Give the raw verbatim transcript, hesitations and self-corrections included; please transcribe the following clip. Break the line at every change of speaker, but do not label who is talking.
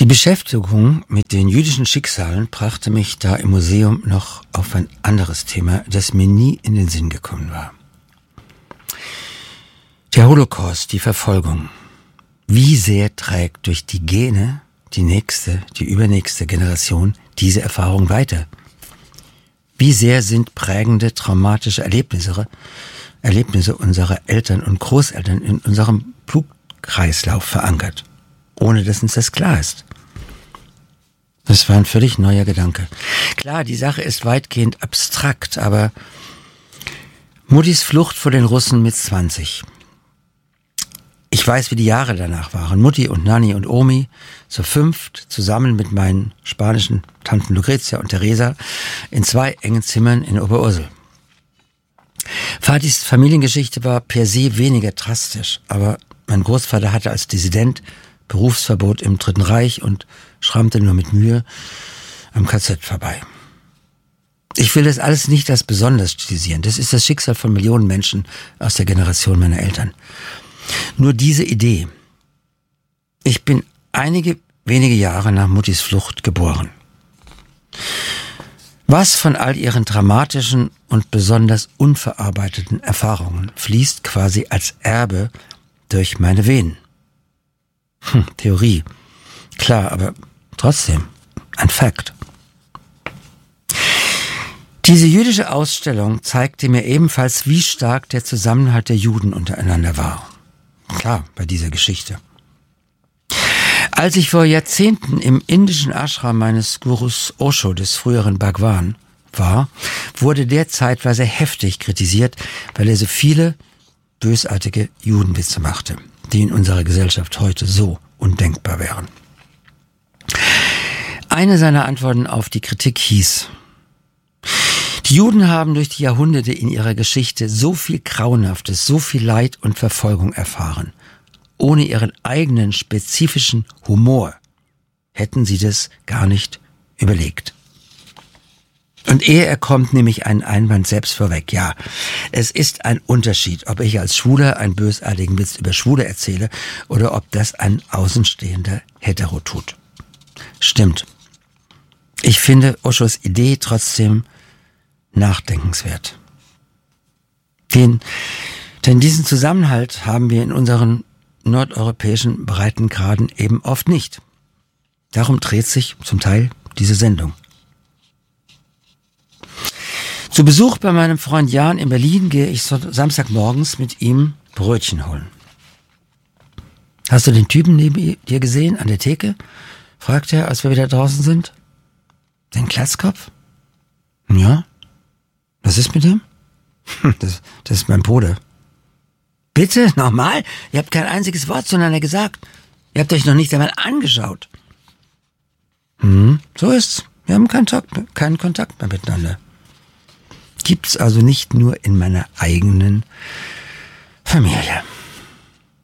Die Beschäftigung mit den jüdischen Schicksalen brachte mich da im Museum noch auf ein anderes Thema, das mir nie in den Sinn gekommen war. Der Holocaust, die Verfolgung. Wie sehr trägt durch die Gene die nächste, die übernächste Generation diese Erfahrung weiter? Wie sehr sind prägende, traumatische Erlebnisse, Erlebnisse unserer Eltern und Großeltern in unserem Blutkreislauf verankert, ohne dass uns das klar ist? Das war ein völlig neuer Gedanke. Klar, die Sache ist weitgehend abstrakt, aber Muttis Flucht vor den Russen mit zwanzig. Ich weiß, wie die Jahre danach waren. Mutti und Nanni und Omi, zu fünft, zusammen mit meinen spanischen Tanten Lucretia und Teresa, in zwei engen Zimmern in Oberursel. Vatis Familiengeschichte war per se weniger drastisch, aber mein Großvater hatte als Dissident Berufsverbot im Dritten Reich und schrammte nur mit Mühe am K Z vorbei. Ich will das alles nicht als besonders stilisieren. Das ist das Schicksal von Millionen Menschen aus der Generation meiner Eltern. Nur diese Idee. Ich bin einige wenige Jahre nach Muttis Flucht geboren. Was von all ihren dramatischen und besonders unverarbeiteten Erfahrungen fließt quasi als Erbe durch meine Venen? Hm, Theorie. Klar, aber trotzdem ein Fakt. Diese jüdische Ausstellung zeigte mir ebenfalls, wie stark der Zusammenhalt der Juden untereinander war. Klar, bei dieser Geschichte. Als ich vor Jahrzehnten im indischen Ashram meines Gurus Osho, des früheren Bhagwan, war, wurde der zeitweise heftig kritisiert, weil er so viele bösartige Judenwitze machte, die in unserer Gesellschaft heute so undenkbar wären. Eine seiner Antworten auf die Kritik hieß: Die Juden haben durch die Jahrhunderte in ihrer Geschichte so viel Grauenhaftes, so viel Leid und Verfolgung erfahren. Ohne ihren eigenen spezifischen Humor hätten sie das gar nicht überlegt. Und ehe er kommt, nehme ich einen Einwand selbst vorweg. Ja, es ist ein Unterschied, ob ich als Schwuler einen bösartigen Witz über Schwule erzähle oder ob das ein außenstehender Hetero tut. Stimmt. Ich finde Oshos Idee trotzdem nachdenkenswert. Den, denn diesen Zusammenhalt haben wir in unseren nordeuropäischen Breitengraden eben oft nicht. Darum dreht sich zum Teil diese Sendung. Zu Besuch bei meinem Freund Jan in Berlin gehe ich Samstagmorgens mit ihm Brötchen holen. Hast du den Typen neben dir gesehen an der Theke? Fragt er, als wir wieder draußen sind. Den Glatzkopf? Ja. Was ist mit dem? Das, das ist mein Bruder. Bitte? Nochmal? Ihr habt kein einziges Wort zueinander gesagt. Ihr habt euch noch nicht einmal angeschaut. Hm, so ist's. Wir haben keinen, Talk, keinen Kontakt mehr miteinander. Gibt's also nicht nur in meiner eigenen Familie.